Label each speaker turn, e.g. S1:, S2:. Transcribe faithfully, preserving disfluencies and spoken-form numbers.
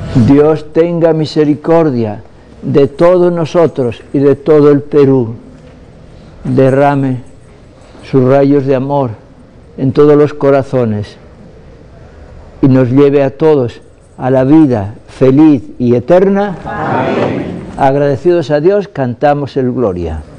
S1: Dios tenga misericordia de todos nosotros y de todo el Perú. Derrame sus rayos de amor en todos los corazones y nos lleve a todos a la vida feliz y eterna. Amén. Agradecidos a Dios, cantamos el Gloria.